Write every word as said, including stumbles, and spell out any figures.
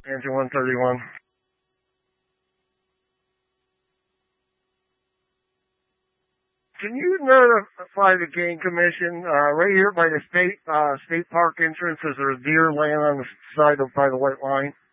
Engine one thirty-one. Can you notify the game commission, uh, right here by the state, uh, state park entrance, is there a deer laying on the side of, by the white line?